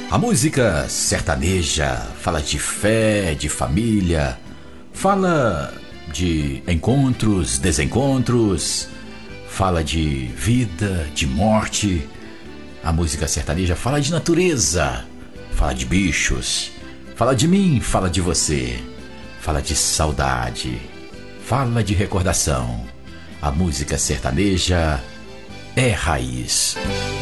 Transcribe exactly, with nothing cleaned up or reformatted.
A música sertaneja fala de fé, de família, fala de encontros, desencontros, fala de vida, de morte. A música sertaneja fala de natureza, fala de bichos, fala de mim, fala de você, fala de saudade, fala de recordação. A música sertaneja é raiz.